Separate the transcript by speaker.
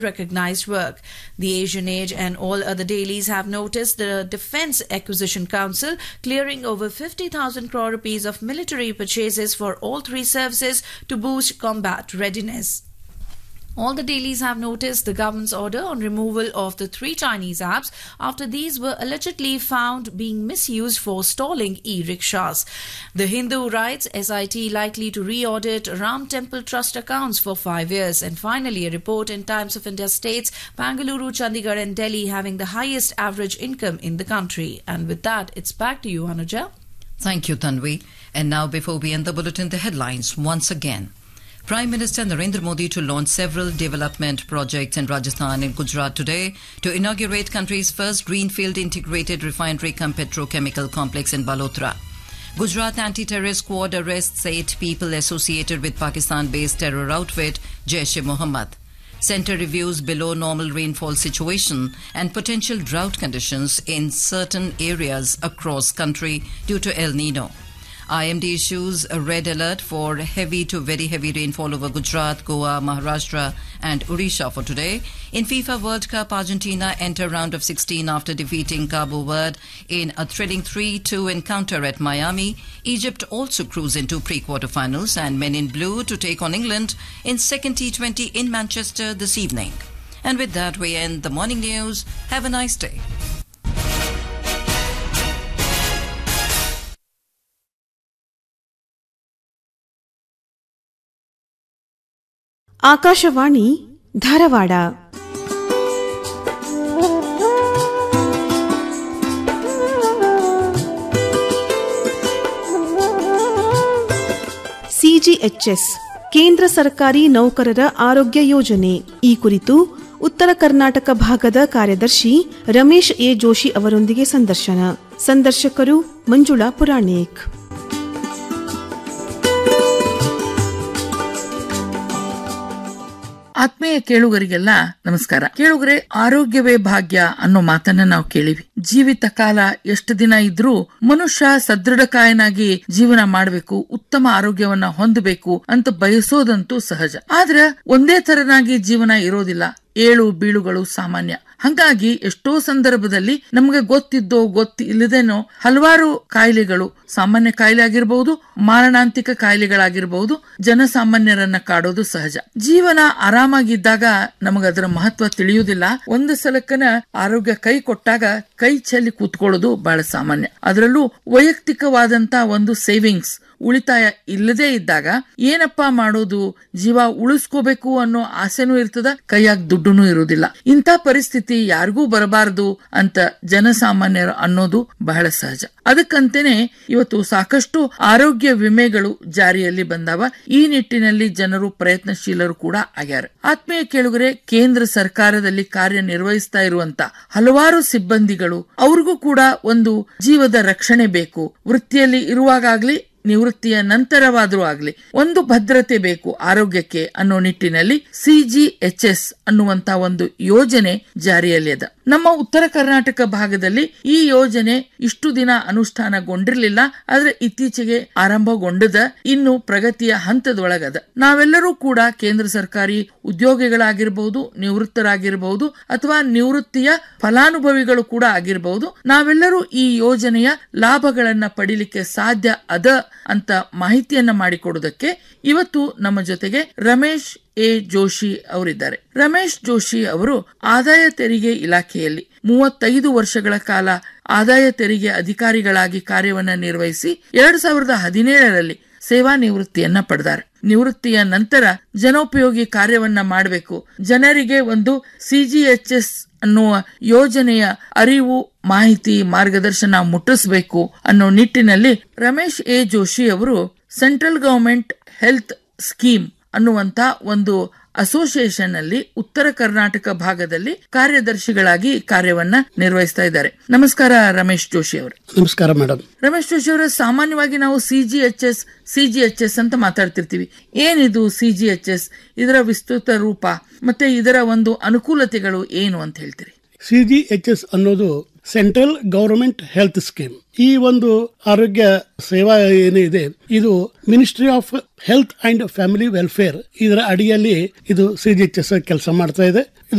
Speaker 1: recognized work. The Asian Age and all other dailies have noticed the Defence Acquisition Council clearing over 50,000 crore rupees of military purchases for all three services to boost combat readiness. All the dailies have noticed the government's order on removal of the 3 Chinese apps after these were allegedly found being misused for stalling e-rickshaws. The Hindu writes SIT likely to re-audit Ram Temple Trust accounts for 5 years. And finally, a report in Times of India states Bangalore, Chandigarh and Delhi having the highest average income in the country. And with that, it's back to you, Anuja.
Speaker 2: Thank you, Tanvi. And now, before we end the bulletin, the headlines once again. Prime Minister Narendra Modi to launch several development projects in Rajasthan and Gujarat today to inaugurate country's first greenfield integrated refinery cum petrochemical complex in Balotra. Gujarat anti-terrorist squad arrests 8 people associated with Pakistan-based terror outfit Jaish-e-Mohammed. Centre reviews below normal rainfall situation and potential drought conditions in certain areas across country due to El Nino. IMD issues a red alert for heavy to very heavy rainfall over Gujarat, Goa, Maharashtra and Odisha for today. In FIFA World Cup, Argentina enter round of 16 after defeating Cabo Verde in a thrilling 3-2 encounter at Miami. Egypt also cruise into pre-quarterfinals and Men in Blue to take on England in second T20 in Manchester this evening. And with that, we end the morning news. Have a nice day.
Speaker 3: Akashvani Dharwad. CGHS ಕೇಂದ್ರ ಸರ್ಕಾರಿ ನೌಕರರ ಆರೋಗ್ಯ ಯೋಜನೆ ಈ ಕುರಿತು ಉತ್ತರ ಕರ್ನಾಟಕ ಭಾಗದ ಕಾರ್ಯದರ್ಶಿ ರಮೇಶ್ ಎ ಜೋಶಿ ಅವರೊಂದಿಗೆ ಸಂದರ್ಶಕರು ಮಂಜುಳಾ ಪುರಾಣಿಕ್.
Speaker 4: ಆತ್ಮೀಯ ಕೇಳುಗರಿಗೆಲ್ಲ ನಮಸ್ಕಾರ. ಕೇಳುಗರೆ, ಆರೋಗ್ಯವೇ ಭಾಗ್ಯ ಅನ್ನೋ ಮಾತನ್ನ ನಾವು ಕೇಳಿವಿ. ಜೀವಿತ ಕಾಲ ಎಷ್ಟು ದಿನ ಇದ್ರೂ ಮನುಷ್ಯ ಸದೃಢಕಾಯನಾಗಿ ಜೀವನ ಮಾಡಬೇಕು, ಉತ್ತಮ ಆರೋಗ್ಯವನ್ನ ಹೊಂದಬೇಕು ಅಂತ ಬಯಸೋದಂತೂ ಸಹಜ. ಆದ್ರೆ ಒಂದೇ ತರನಾಗಿ ಜೀವನ ಇರೋದಿಲ್ಲ. ಏಳು ಬೀಳುಗಳು ಸಾಮಾನ್ಯ. ಹಾಗಾಗಿ ಎಷ್ಟೋ ಸಂದರ್ಭದಲ್ಲಿ ನಮ್ಗೆ ಗೊತ್ತಿದ್ದೋ ಗೊತ್ತಿಲ್ಲದೇನೋ ಹಲವಾರು ಕಾಯಿಲೆಗಳು, ಸಾಮಾನ್ಯ ಕಾಯಿಲೆ ಆಗಿರಬಹುದು, ಮಾರಣಾಂತಿಕ ಕಾಯಿಲೆಗಳಾಗಿರಬಹುದು, ಜನಸಾಮಾನ್ಯರನ್ನ ಕಾಡೋದು ಸಹಜ. ಜೀವನ ಆರಾಮಾಗಿದ್ದಾಗ ನಮಗದರ ಮಹತ್ವ ತಿಳಿಯುವುದಿಲ್ಲ. ಒಂದು ಸಲಕ್ಕನ ಆರೋಗ್ಯ ಕೈ ಕೊಟ್ಟಾಗ ಕೈ ಚೆಲ್ಲಿ ಕೂತ್ಕೊಳ್ಳೋದು ಬಹಳ ಸಾಮಾನ್ಯ. ಅದರಲ್ಲೂ ವೈಯಕ್ತಿಕವಾದಂತ ಒಂದು ಸೇವಿಂಗ್ಸ್, ಉಳಿತಾಯ ಇಲ್ಲದೆ ಇದ್ದಾಗ ಏನಪ್ಪಾ ಮಾಡೋದು, ಜೀವ ಉಳಿಸ್ಕೋಬೇಕು ಅನ್ನೋ ಆಸೆನೂ ಇರ್ತದ, ಕೈಯಾಗ ದುಡ್ಡುನೂ ಇರುವುದಿಲ್ಲ. ಇಂಥ ಪರಿಸ್ಥಿತಿ ಯಾರಿಗೂ ಬರಬಾರದು ಅಂತ ಜನಸಾಮಾನ್ಯರು ಅನ್ನೋದು ಬಹಳ ಸಹಜ. ಅದಕ್ಕಂತೇನೆ ಇವತ್ತು ಸಾಕಷ್ಟು ಆರೋಗ್ಯ ವಿಮೆಗಳು ಜಾರಿಯಲ್ಲಿ ಬಂದಾವ. ಈ ನಿಟ್ಟಿನಲ್ಲಿ ಜನರು ಪ್ರಯತ್ನಶೀಲರು ಕೂಡ ಆಗ್ಯಾರ. ಆತ್ಮೀಯ ಕೇಳುಗರೆ, ಕೇಂದ್ರ ಸರ್ಕಾರದಲ್ಲಿ ಕಾರ್ಯನಿರ್ವಹಿಸ್ತಾ ಇರುವಂತ ಹಲವಾರು ಸಿಬ್ಬಂದಿಗಳು, ಅವ್ರಿಗೂ ಕೂಡ ಒಂದು ಜೀವದ ರಕ್ಷಣೆ ಬೇಕು. ವೃತ್ತಿಯಲ್ಲಿ ಇರುವಾಗಲಿ ನಿವೃತ್ತಿಯ ನಂತರವಾದ್ರೂ ಆಗ್ಲಿ ಒಂದು ಭದ್ರತೆ ಬೇಕು ಆರೋಗ್ಯಕ್ಕೆ ಅನ್ನೋ ನಿಟ್ಟಿನಲ್ಲಿ ಸಿಜಿಎಚ್ಎಸ್ ಅನ್ನುವಂತ ಒಂದು ಯೋಜನೆ ಜಾರಿಯಲ್ಲಿ ಅದ. ನಮ್ಮ ಉತ್ತರ ಕರ್ನಾಟಕ ಭಾಗದಲ್ಲಿ ಈ ಯೋಜನೆ ಇಷ್ಟು ದಿನ ಅನುಷ್ಠಾನಗೊಂಡಿರ್ಲಿಲ್ಲ. ಆದ್ರೆ ಇತ್ತೀಚೆಗೆ ಆರಂಭಗೊಂಡದ, ಇನ್ನು ಪ್ರಗತಿಯ ಹಂತದೊಳಗದ. ನಾವೆಲ್ಲರೂ ಕೂಡ ಕೇಂದ್ರ ಸರ್ಕಾರಿ ಉದ್ಯೋಗಿಗಳಾಗಿರಬಹುದು, ನಿವೃತ್ತರಾಗಿರಬಹುದು ಅಥವಾ ನಿವೃತ್ತಿಯ ಫಲಾನುಭವಿಗಳು ಕೂಡ ಆಗಿರಬಹುದು. ನಾವೆಲ್ಲರೂ ಈ ಯೋಜನೆಯ ಲಾಭಗಳನ್ನ ಪಡಿಲಿಕ್ಕೆ ಸಾಧ್ಯ ಅದ ಅಂತ ಮಾಹಿತಿಯನ್ನ ಮಾಡಿಕೊಡೋದಕ್ಕೆ ಇವತ್ತು ನಮ್ಮ ಜೊತೆಗೆ ರಮೇಶ್ ಎ ಜೋಶಿ ಅವರಿದ್ದಾರೆ. ರಮೇಶ್ ಜೋಶಿ ಅವರು ಆದಾಯ ತೆರಿಗೆ ಇಲಾಖೆಯಲ್ಲಿ 35 ವರ್ಷಗಳ ಕಾಲ ಆದಾಯ ತೆರಿಗೆ ಅಧಿಕಾರಿಗಳಾಗಿ ಕಾರ್ಯವನ್ನ ನಿರ್ವಹಿಸಿ 2017ರಲ್ಲಿ ಸೇವಾ ನಿವೃತ್ತಿಯನ್ನ ಪಡೆದಾರೆ. ನಿವೃತ್ತಿಯ ನಂತರ ಜನೋಪಯೋಗಿ ಕಾರ್ಯವನ್ನ ಮಾಡಬೇಕು, ಜನರಿಗೆ ಒಂದು ಸಿಜಿಎಚ್ಎಸ್ ಅನ್ನುವ ಯೋಜನೆಯ ಅರಿವು, ಮಾಹಿತಿ, ಮಾರ್ಗದರ್ಶನ ಮುಟ್ಟಿಸಬೇಕು ಅನ್ನೋ ನಿಟ್ಟಿನಲ್ಲಿ ರಮೇಶ್ ಎ ಜೋಶಿ ಅವರು ಸೆಂಟ್ರಲ್ ಗವರ್ಮೆಂಟ್ ಹೆಲ್ತ್ ಸ್ಕೀಮ್ ಅನ್ನುವಂತ ಒಂದು ಅಸೋಸಿಯೇಷನ್ ಅಲ್ಲಿ ಉತ್ತರ ಕರ್ನಾಟಕ ಭಾಗದಲ್ಲಿ ಕಾರ್ಯದರ್ಶಿಗಳಾಗಿ ಕಾರ್ಯವನ್ನ ನಿರ್ವಹಿಸ್ತಾ ಇದ್ದಾರೆ. ನಮಸ್ಕಾರ ರಮೇಶ್ ಜೋಶಿ ಅವರು.
Speaker 5: ನಮಸ್ಕಾರ ಮೇಡಮ್.
Speaker 4: ರಮೇಶ್ ಜೋಶಿ ಅವರ, ಸಾಮಾನ್ಯವಾಗಿ ನಾವು ಸಿಜಿಎಚ್ಎಸ್ ಅಂತ ಮಾತಾಡ್ತಿರ್ತೀವಿ. ಏನಿದು ಸಿಜಿಎಚ್ಎಸ್, ಇದರ ವಿಸ್ತೃತ ರೂಪ ಮತ್ತೆ ಇದರ ಒಂದು ಅನುಕೂಲತೆಗಳು ಏನು ಅಂತ ಹೇಳ್ತೀರಿ?
Speaker 5: CGHS ಅನ್ನೋದು ಸೆಂಟ್ರಲ್ ಗವರ್ಮೆಂಟ್ ಹೆಲ್ತ್ ಸ್ಕೀಮ್. ಈ ಒಂದು ಆರೋಗ್ಯ ಸೇವಾ ಏನಿದೆ ಇದು ministry of health and family welfare ಇದರ ಅಡಿಯಲ್ಲಿ ಇದು CGHS ಕೆಲಸ ಮಾಡ್ತಾ ಇದೆ.